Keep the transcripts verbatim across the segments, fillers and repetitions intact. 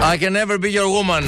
I can never be your woman.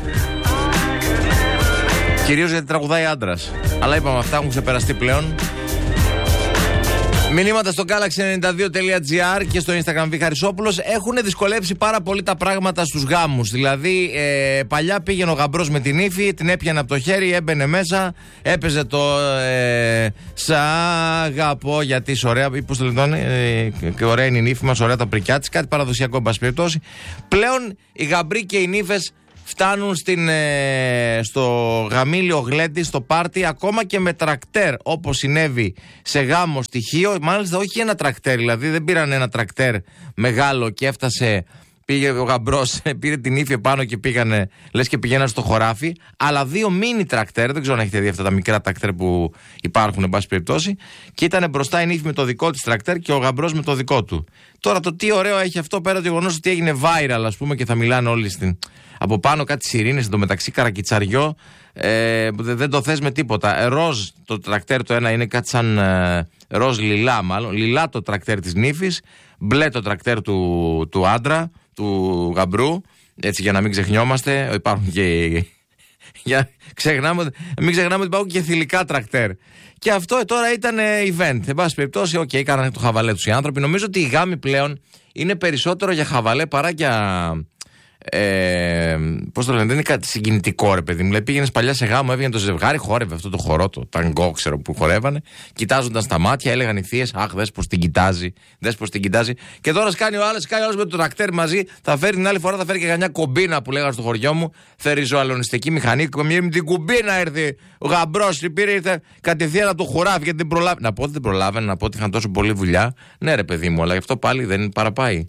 Κυρίως γιατί τραγουδάει άντρας. Αλλά είπαμε, αυτά έχουν ξεπεραστεί πλέον. Μηνύματα στο galaxy ενενήντα δύο τελεία gr και στο Instagram Β. Χαρισόπουλος. Έχουν δυσκολέψει πάρα πολύ τα πράγματα στους γάμους. Δηλαδή, ε, παλιά πήγαινε ο γαμπρός με την ύφη, την έπιανε από το χέρι, έμπαινε μέσα, έπαιζε το ε, σ' αγαπώ γιατί είσαι ωραία. Πώς το λένε, ε, και ωραία είναι η νύφη μας, ωραία τα πρικιά της, κάτι παραδοσιακό, εν πάση περιπτώσει. Πλέον οι γαμπροί και οι νύφες φτάνουν στην, ε, στο γαμήλιο γλέντι, στο πάρτι, ακόμα και με τρακτέρ, όπως συνέβη σε γάμο στοιχείο. Μάλιστα όχι ένα τρακτέρ, δηλαδή δεν πήραν ένα τρακτέρ μεγάλο και έφτασε, πήγε ο γαμπρός, πήρε την ύφη επάνω και πήγανε, λες και πηγαίναν στο χωράφι, αλλά δύο μίνι τρακτέρ, δεν ξέρω αν έχετε δει αυτά τα μικρά τρακτέρ που υπάρχουν εν πάση περιπτώσει, και ήταν μπροστά η νύφη με το δικό της τρακτέρ και ο γαμπρός με το δικό του. Τώρα το τι ωραίο έχει αυτό, πέρα το γεγονός ότι έγινε viral, ας πούμε, και θα μιλάνε όλοι στην... από πάνω κάτι σιρήνες, εντωμεταξύ καρακιτσαριό, ε, δεν το θες με τίποτα. Ροζ το τρακτέρ το ένα είναι κάτι σαν ε, ροζ λιλά μάλλον, λιλά το τρακτέρ της νύφης, μπλε το τρακτέρ του, του άντρα, του γαμπρού, έτσι για να μην ξεχνιόμαστε, υπάρχουν και... για, ξεχνάμε, μην ξεχνάμε ότι υπάρχουν και θηλυκά τρακτέρ. Και αυτό ε, τώρα ήταν ε, event. Εν πάση περιπτώσει, οκ, okay, έκαναν το χαβαλέ τους οι άνθρωποι. Νομίζω ότι οι γάμοι πλέον είναι περισσότερο για χαβαλέ παρά για... Ε, πώς το λένε, δεν είναι κάτι συγκινητικό, ρε παιδί μου. Δηλαδή, πήγαινε παλιά σε γάμο, έβγαινε το ζευγάρι, χόρευε αυτό το χορό, το ταγκό, ξέρω που χορεύανε. Κοιτάζονταν στα μάτια, έλεγαν οι θείες, αχ, δες πως την κοιτάζει, δες πως την κοιτάζει. Και τώρα σκάνει ο άλλος, κάνει ο άλλος με το τρακτέρ μαζί. Θα φέρει την άλλη φορά, θα φέρει και καμιά κομπίνα που λέγανε στο χωριό μου. Φέρει ζωαλωνιστική μηχανή. Με την κουμπίνα ήρθε ο γαμπρός, πήρε, ήρθε κατευθείαν από το χωράφι γιατί δεν προλάβει. Να πω ότι δεν προλάβαινε, να πω ότι είχαν τόσο πολλή δουλειά. Ναι, ρε παιδί μου, αλλά γι' αυτό πάλι δεν παραπάει.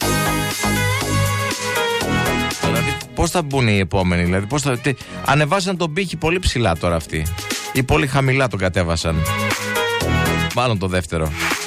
Πώς θα μπουν οι επόμενοι, δηλαδή, πώς θα... Τι... Ανεβάσαν τον πύχη πολύ ψηλά τώρα αυτοί. Ή πολύ χαμηλά τον κατέβασαν. Μάλλον το δεύτερο.